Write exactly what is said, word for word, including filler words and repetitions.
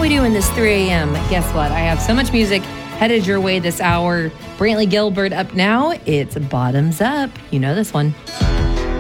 we doing this three a.m.? Guess what? I have so much music headed your way this hour. Brantley Gilbert up now. It's Bottoms Up. You know this one.